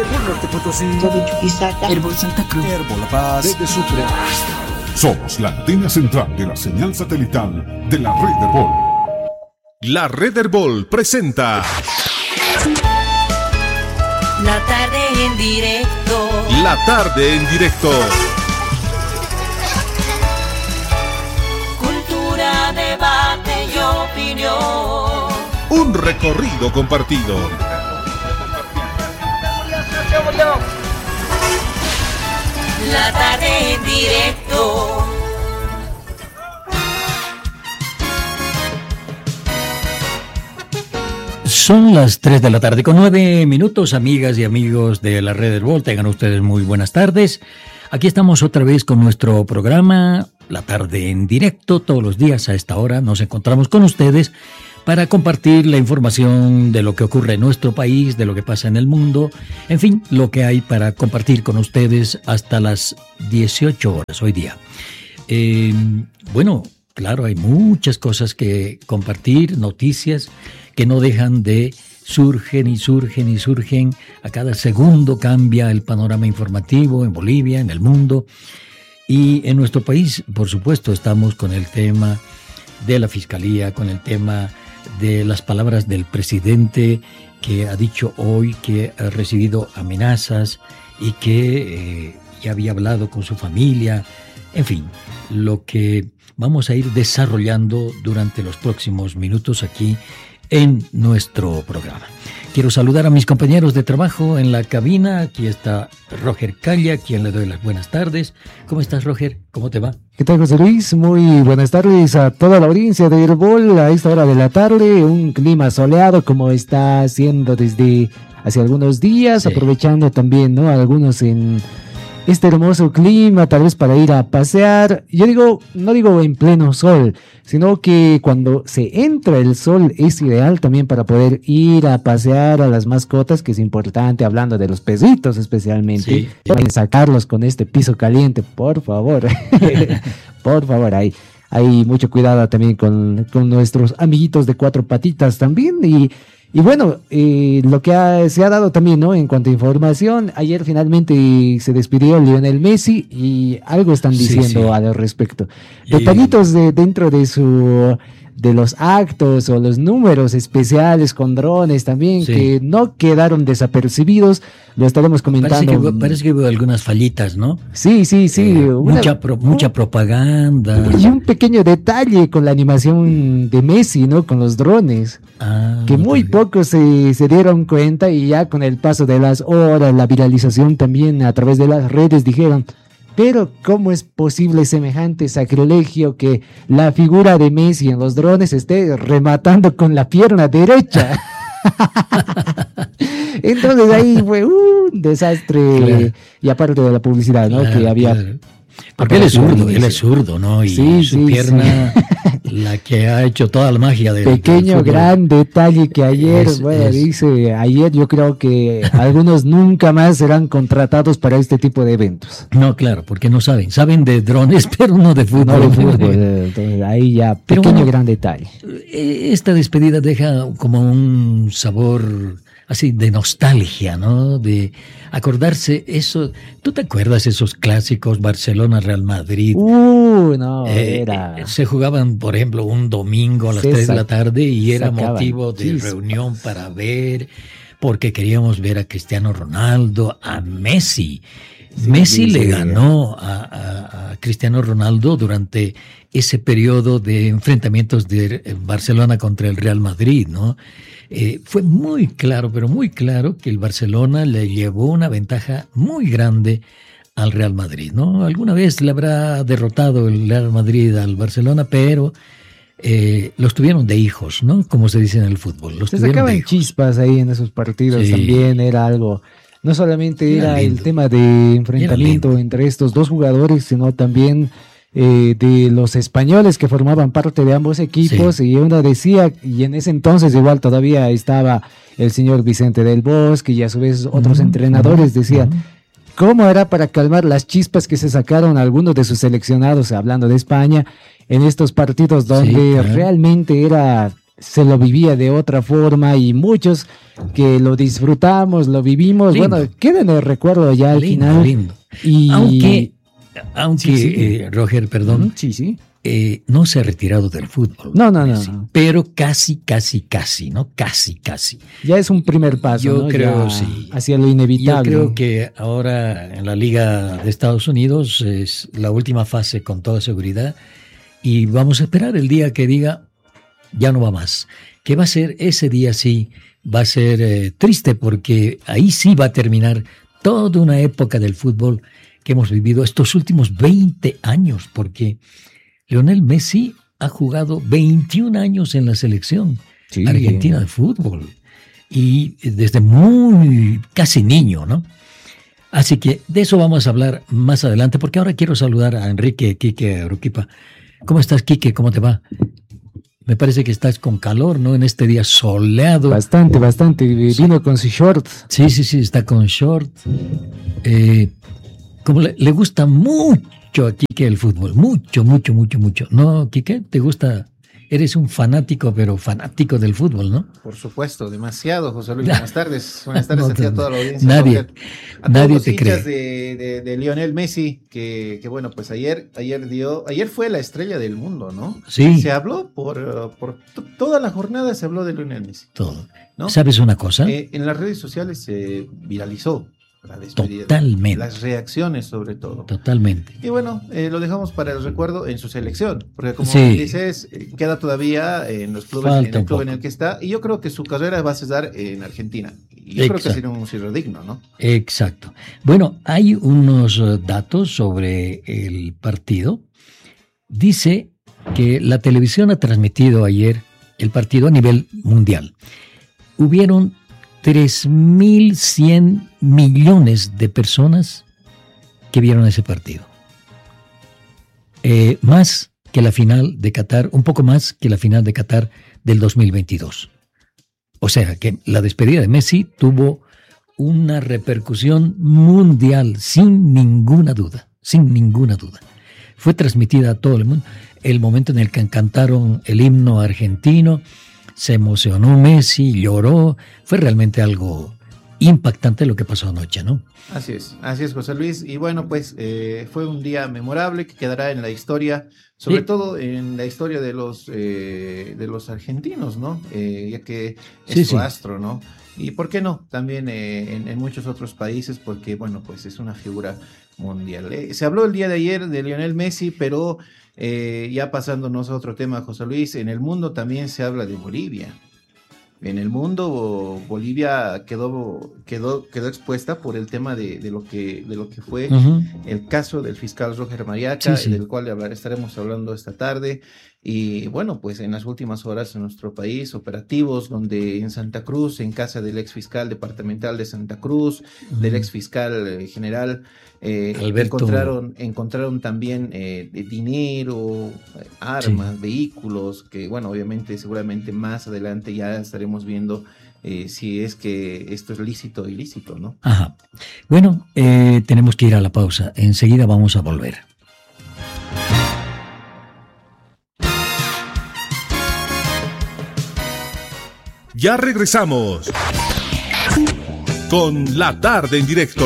Herbol Norte Potosí, Herbol Santa Cruz, Herbol La Paz, de Sucre. Somos la antena central de la señal satelital de la red Herbol. La red Herbol presenta La tarde en directo. La tarde en directo. Cultura, debate y opinión. Un recorrido compartido. La tarde en directo. Son las 3 de la tarde con 9 minutos, amigas y amigos de la red Herbol. Tengan ustedes muy buenas tardes. Aquí estamos otra vez con nuestro programa, La Tarde en Directo. Todos los días a esta hora nos encontramos con ustedes para compartir la información de lo que ocurre en nuestro país, de lo que pasa en el mundo, en fin, lo que hay para compartir con ustedes hasta las 18 horas hoy día. Bueno, claro, hay muchas cosas que compartir, noticias que no dejan de surgen y surgen y surgen. A cada segundo cambia el panorama informativo en Bolivia, en el mundo. Y en nuestro país, por supuesto, estamos con el tema de la Fiscalía, con el tema de las palabras del presidente que ha dicho hoy que ha recibido amenazas y que ya había hablado con su familia. En fin, lo que vamos a ir desarrollando durante los próximos minutos aquí en nuestro programa. Quiero saludar a mis compañeros de trabajo en la cabina. Aquí está Roger Calla, a quien le doy las buenas tardes. ¿Cómo estás, Roger? ¿Cómo te va? ¿Qué tal, José Luis? Muy buenas tardes a toda la audiencia de Herbol a esta hora de la tarde. Un clima soleado como está haciendo desde hace algunos días, sí. Aprovechando también, ¿no? Algunos en este hermoso clima, tal vez para ir a pasear. Yo digo, no digo en pleno sol, sino que cuando se entra el sol es ideal también para poder ir a pasear a las mascotas, que es importante, hablando de los perritos especialmente, sí. Para sacarlos con este piso caliente, por favor. Por favor, hay mucho cuidado también con nuestros amiguitos de cuatro patitas también. Y bueno, lo que se ha dado también, ¿no? En cuanto a información, ayer finalmente se despidió Lionel Messi y algo están diciendo al respecto. Detallitos dentro de los actos o los números especiales con drones también, que no quedaron desapercibidos, lo estaremos comentando. Parece que hubo algunas fallitas, ¿no? Sí. Mucha propaganda. Y un pequeño detalle con la animación de Messi, ¿no? Con los drones. Que muy pocos se dieron cuenta y ya con el paso de las horas, la viralización también a través de las redes dijeron, pero ¿cómo es posible semejante sacrilegio que la figura de Messi en los drones esté rematando con la pierna derecha? Entonces ahí fue un desastre, claro. Y aparte de la publicidad, ¿no? Claro, que había... Claro. Porque él es zurdo, ¿no? Y su pierna, la que ha hecho toda la magia del pequeño gran detalle que ayer, ayer yo creo que algunos nunca más serán contratados para este tipo de eventos. No, claro, porque no saben de drones, pero no de fútbol. No de fútbol, entonces ahí ya, pequeño gran detalle. Esta despedida deja como un sabor así de nostalgia, ¿no? De acordarse eso. ¿Tú te acuerdas esos clásicos Barcelona-Real Madrid? No, era... Se jugaban, por ejemplo, un domingo a las 3 de la tarde y era motivo de reunión para ver, porque queríamos ver a Cristiano Ronaldo, a Messi. Messi le ganó a Cristiano Ronaldo durante ese periodo de enfrentamientos de Barcelona contra el Real Madrid, ¿no? Fue muy claro, pero muy claro que el Barcelona le llevó una ventaja muy grande al Real Madrid, ¿no? Alguna vez le habrá derrotado el Real Madrid al Barcelona, pero los tuvieron de hijos, ¿no? Como se dice en el fútbol. Se sacaban chispas ahí en esos partidos, también era algo... No solamente era el tema de enfrentamiento entre estos dos jugadores, sino también de los españoles que formaban parte de ambos equipos. Y uno decía, y en ese entonces igual todavía estaba el señor Vicente del Bosque y a su vez otros entrenadores decían, ¿cómo era para calmar las chispas que se sacaron algunos de sus seleccionados, hablando de España, en estos partidos donde realmente era se lo vivía de otra forma y muchos que lo disfrutamos, lo vivimos, Lindo. bueno, queda en el recuerdo ya al Lindo, final. lindo. Y Aunque Sí. Roger, perdón, sí. no se ha retirado del fútbol. No. Messi, pero casi, ¿no? Casi. Ya es un primer paso, Yo ¿no? creo, Ya sí. hacia lo Yo inevitable. creo que ahora en la Liga de Estados Unidos es la última fase con toda seguridad y vamos a esperar el día que diga ya no va más. Que va a ser ese día sí, va a ser triste porque ahí sí va a terminar toda una época del fútbol que hemos vivido estos últimos 20 años, porque Lionel Messi ha jugado 21 años en la selección Sí. argentina de fútbol y desde muy casi niño, ¿no? Así que de eso vamos a hablar más adelante, porque ahora quiero saludar a Enrique Quique Aruquipa. ¿Cómo estás, Quique? ¿Cómo te va? Me parece que estás con calor, ¿no? En este día soleado. Bastante. Vino con su short. Sí, está con short. Como le gusta mucho a Quique el fútbol, mucho. ¿No, Quique? ¿Te gusta? Eres un fanático, pero fanático del fútbol, ¿no? Por supuesto, demasiado, José Luis. Buenas tardes. Buenas tardes No, a ti, a toda la audiencia. nadie A todos los te hinchas cree. de Lionel Messi, que bueno, pues ayer fue la estrella del mundo, ¿no? Sí. Se habló toda la jornada se habló de Lionel Messi, Todo. ¿no? ¿Sabes una cosa? En las redes sociales se viralizó la despedida. Totalmente. Las reacciones, sobre todo. Totalmente. Y bueno, lo dejamos para el recuerdo en su selección, porque como Sí. dices, queda todavía en los clubes, Falta en el un club en poco. el que está, y yo creo que su carrera va a cesar en Argentina. Y yo creo que Exacto. sería un cierre digno, ¿no? Exacto. Bueno, hay unos datos sobre el partido. Dice que la televisión ha transmitido ayer el partido a nivel mundial. Hubieron 3.100 millones de personas que vieron ese partido. Más que la final de Qatar, un poco más que la final de Qatar del 2022. O sea que la despedida de Messi tuvo una repercusión mundial, sin ninguna duda. Fue transmitida a todo el mundo. El momento en el que cantaron el himno argentino, se emocionó Messi, lloró. Fue realmente algo impactante lo que pasó anoche, ¿no? Así es, José Luis. Y bueno, pues fue un día memorable que quedará en la historia, sobre Sí. todo en la historia de los argentinos, ¿no? Ya que es su astro, ¿no? Y por qué no, también en muchos otros países, porque bueno, pues es una figura mundial. Se habló el día de ayer de Lionel Messi, pero ya pasándonos a otro tema, José Luis, en el mundo también se habla de Bolivia. En el mundo, Bolivia quedó expuesta por el tema de lo que fue el caso del fiscal Roger Mariaca, del cual estaremos hablando esta tarde. Y bueno, pues en las últimas horas en nuestro país, operativos donde en Santa Cruz, en casa del ex fiscal departamental de Santa Cruz, del ex fiscal general, encontraron también dinero, armas, vehículos, que bueno, obviamente seguramente más adelante ya estaremos viendo si es que esto es lícito o ilícito, ¿no? Ajá. Bueno, tenemos que ir a la pausa. Enseguida vamos a volver. Ya regresamos con La Tarde en Directo.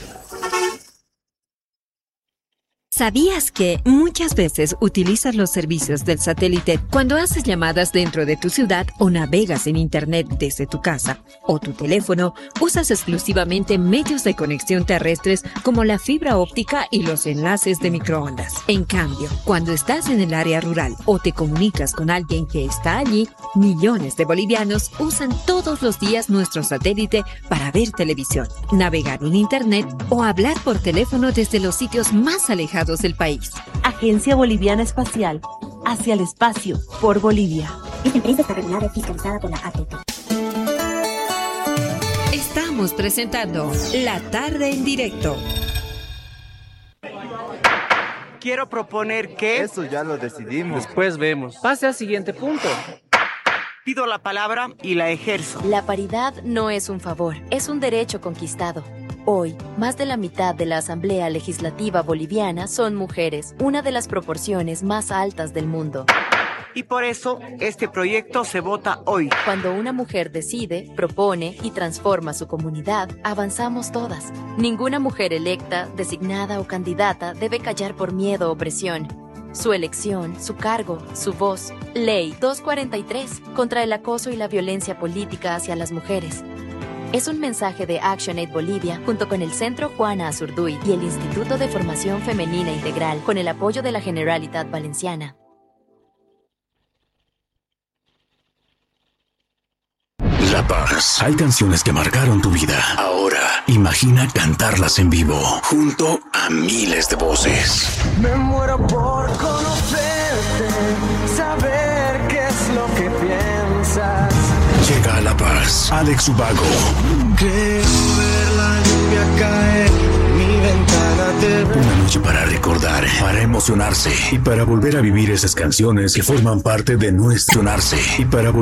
¿Sabías que muchas veces utilizas los servicios del satélite cuando haces llamadas dentro de tu ciudad o navegas en Internet desde tu casa o tu teléfono? Usas exclusivamente medios de conexión terrestres como la fibra óptica y los enlaces de microondas. En cambio, cuando estás en el área rural o te comunicas con alguien que está allí, millones de bolivianos usan todos los días nuestro satélite para ver televisión, navegar en Internet o hablar por teléfono desde los sitios más alejados del país. Agencia Boliviana Espacial. Hacia el espacio, por Bolivia. Esta empresa está regulada y fiscalizada por la ATT. Estamos presentando La Tarde en Directo. Quiero proponer que... Eso ya lo decidimos. Después vemos. Pase al siguiente punto. Pido la palabra y la ejerzo. La paridad no es un favor, es un derecho conquistado. Hoy, más de la mitad de la Asamblea Legislativa Boliviana son mujeres, una de las proporciones más altas del mundo. y por eso este proyecto se vota hoy. Cuando una mujer decide, propone y transforma su comunidad, avanzamos todas. Ninguna mujer electa, designada o candidata debe callar por miedo o presión. Su elección, su cargo, su voz. Ley 243 contra el acoso y la violencia política hacia las mujeres. Es un mensaje de ActionAid Bolivia junto con el Centro Juana Azurduy y el Instituto de Formación Femenina Integral con el apoyo de la Generalitat Valenciana. La Paz. Hay canciones que marcaron tu vida. Ahora, imagina cantarlas en vivo, junto a miles de voces. Me muero por conocerte, saber qué es lo que piensas. Llega a La Paz, Alex Ubago. Creo ver la lluvia caer, mi ventana Una noche para recordar, para emocionarse y para volver a vivir esas canciones que forman parte de nuestro narse y para